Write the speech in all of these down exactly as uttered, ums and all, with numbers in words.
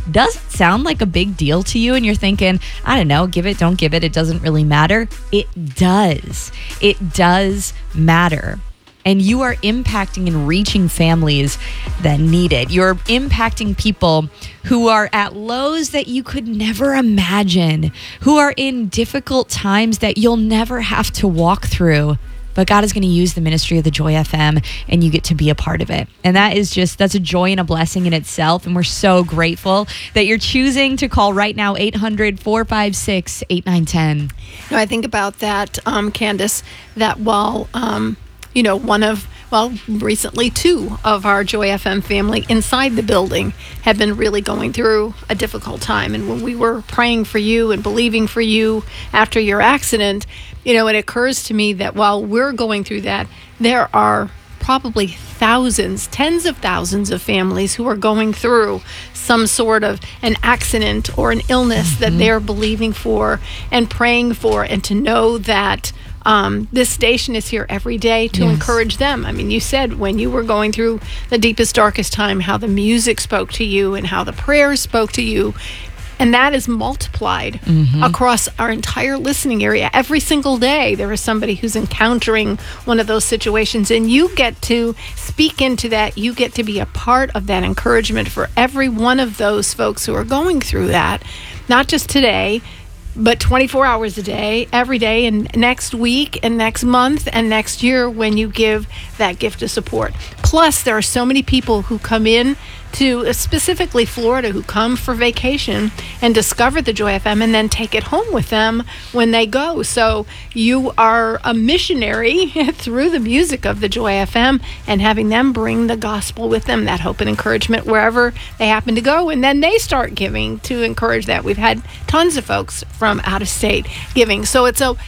doesn't sound like a big deal to you, and you're thinking, I don't know, give it, don't give it, it doesn't really matter. It does. It does matter. And you are impacting and reaching families that need it. You're impacting people who are at lows that you could never imagine, who are in difficult times that you'll never have to walk through. But God is going to use the ministry of the Joy F M, and you get to be a part of it. And that is just, that's a joy and a blessing in itself. And we're so grateful that you're choosing to call right now, eight hundred, four five six, eight nine one zero. You know, I think about that, um, Candace, that while, um, you know, one of, well, recently two of our Joy F M family inside the building have been really going through a difficult time. And when we were praying for you and believing for you after your accident, you know, it occurs to me that while we're going through that, there are probably thousands, tens of thousands of families who are going through some sort of an accident or an illness mm-hmm. that they're believing for and praying for, and to know that Um, this station is here every day to yes. encourage them. I mean, you said when you were going through the deepest, darkest time, how the music spoke to you and how the prayers spoke to you. And that is multiplied mm-hmm. across our entire listening area. Every single day, there is somebody who's encountering one of those situations, and you get to speak into that. You get to be a part of that encouragement for every one of those folks who are going through that, not just today, but twenty-four hours a day, every day, and next week, and next month, and next year when you give that gift of support. Plus, there are so many people who come in to, specifically Florida, who come for vacation and discover the Joy F M and then take it home with them when they go. So you are a missionary through the music of the Joy F M and having them bring the gospel with them, that hope and encouragement wherever they happen to go. And then they start giving to encourage that. We've had tons of folks from out of state giving. So it's a,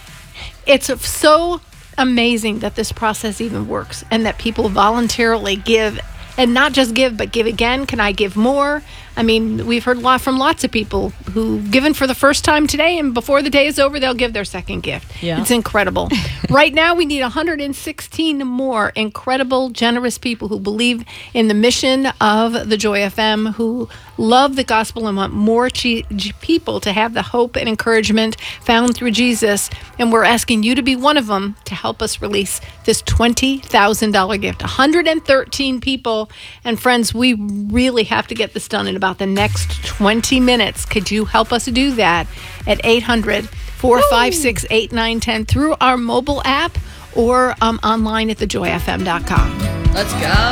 it's a, so amazing that this process even works and that people voluntarily give. And not just give, but give again. Can I give more? I mean, we've heard a lot from lots of people who've given for the first time today, and before the day is over, they'll give their second gift. Yeah. It's incredible. Right now, we need one hundred sixteen more incredible, generous people who believe in the mission of the Joy F M, who love the gospel and want more che- people to have the hope and encouragement found through Jesus. And we're asking you to be one of them to help us release this twenty thousand dollars gift. one hundred thirteen people. And friends, we really have to get this done in about the next twenty minutes. Could you help us do that at eight hundred, four five six, eight nine one zero through our mobile app or um, online at the joy f m dot com? Let's go.